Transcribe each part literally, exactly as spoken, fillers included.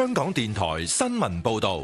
香港電台新聞報道。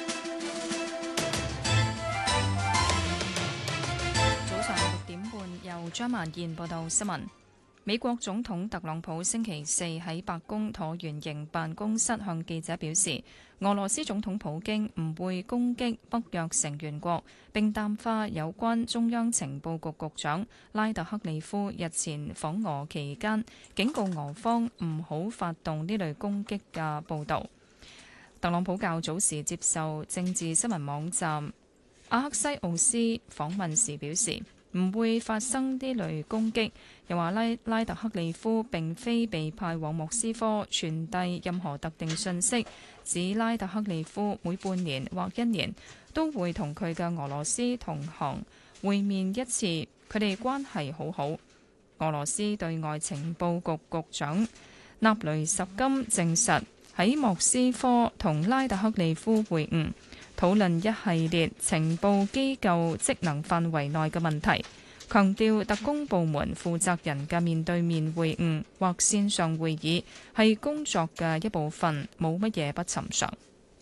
早上六點半，由張萬燕報道新聞。美國總統特朗普星期四喺白宮橢圓形辦公室向記者表示，俄羅斯總統普京唔會攻擊北約成員國，並淡化有關中央情報局局長拉特克利夫日前訪俄期間警告俄方唔好發動呢類攻擊嘅報導。特朗普較早時接受政治新聞網站阿克西奧斯訪問時表示，唔會發生呢類攻擊，又話拉拉特克利夫並非被派往莫斯科傳遞任何特定訊息，指拉特克利夫每半年或一年都會同佢嘅俄羅斯同行會面一次，佢哋關係好好。俄羅斯對外情報局局長納雷什金證實喺莫斯科同拉特克利夫會晤，討論一系列情報機構職能範圍內嘅問題，強調特工部門負責人嘅面對面會晤或線上會議係工作嘅一部分，冇乜嘢不尋常。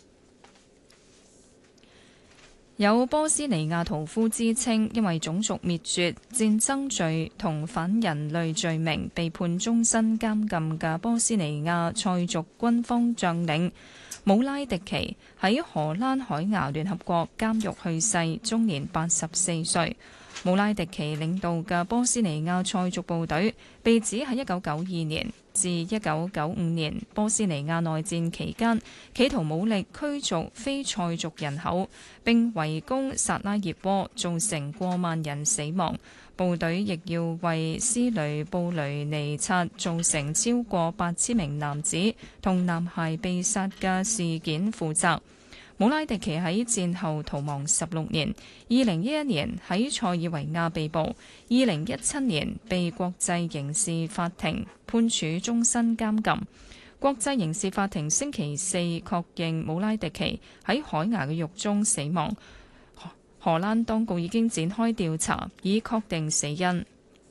有波斯尼亞屠夫之稱，因為種族滅絕、戰爭罪同反人類罪名被判終身監禁嘅波斯尼亞塞族軍方將領姆拉迪奇喺荷蘭海牙聯合國監獄去世，終年八十四歲。姆拉迪奇領導嘅波斯尼亞塞族部隊被指喺一九九二年至一九九五年波斯尼亞內戰期間，企圖武力驅逐非塞族人口，並圍攻薩拉熱窩，造成過萬人死亡。部隊亦要為斯雷布雷尼察造成超過八千名男子同男孩被殺嘅事件負責。姆拉迪奇喺戰後逃亡十六年，二零一一年喺塞爾維亞被捕，二零一七年被國際刑事法庭判處終身監禁。國際刑事法庭星期四確認姆拉迪奇喺海牙嘅獄中死亡。荷蘭當局已經展開調查，以確定死因。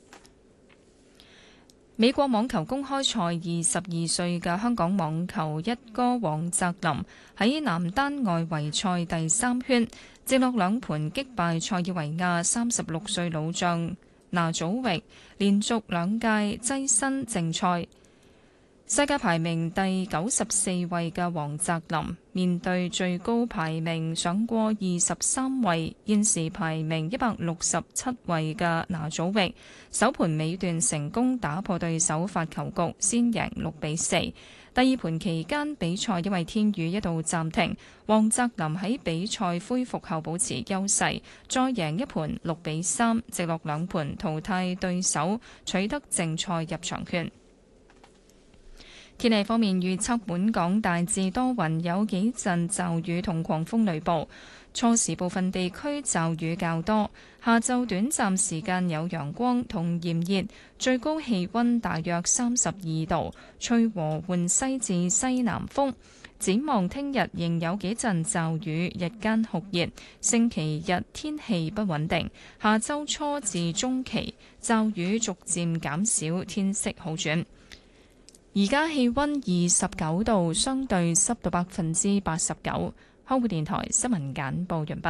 美國網球公開賽二十二歲嘅香港網球一哥黃澤林喺男單外圍賽第三圈，直落兩盤擊敗塞爾維亞三十六歲老將拿祖域，連續兩屆躋身正賽。世界排名第九十四位嘅黃澤林，面對最高排名上過二十三位，現時排名一百六十七位嘅拿祖域，首盤尾段成功打破對手發球局，先贏六比四。第二盤期間比賽因為天雨一度暫停，黃澤林喺比賽恢復後保持優勢，再贏一盤六比三，直落兩盤淘汰對手，取得正賽入場券。天氣方面預測，本港大致多雲，有幾陣驟雨同狂風雷暴，初時部分地區驟雨較多，下晝短暫時間有陽光同炎熱，最高氣溫大約三十二度，吹和緩西至西南風。展望聽日仍有幾陣驟雨，日間酷熱，星期日天氣不穩定，下週初至中期驟雨逐漸減少，天色好轉。而家氣溫二十九度，相對濕度百分之八十九。香港電台新聞簡報完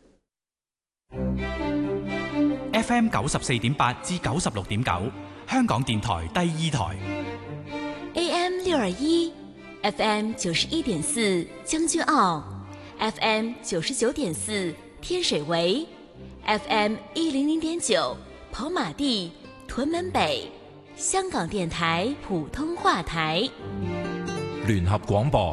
畢。F M 九十四點八至九十六點九，香港電台第二台。 A M 六二一，F M 九十一點四將軍澳 ，F M 九十九點四天水圍 ，F M 一零零點九跑馬地屯門北。香港電台普通話台， 聯合廣播。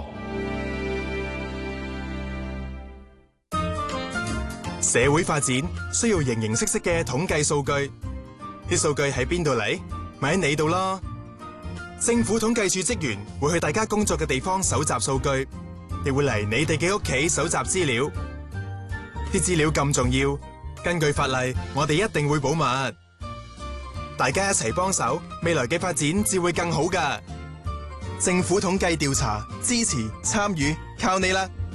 社會發展需要形形色色嘅統計數據，啲數據喺邊度嚟？咪喺你度咯。政府統計處職員會去大家工作嘅地方搜集數據，亦會嚟你哋嘅屋企搜集資料。啲資料咁重要，根據法例，我哋一定會保密。大家一齊幫手，未來嘅發展至會更好㗎。政府統計調查，支持參與，靠你啦！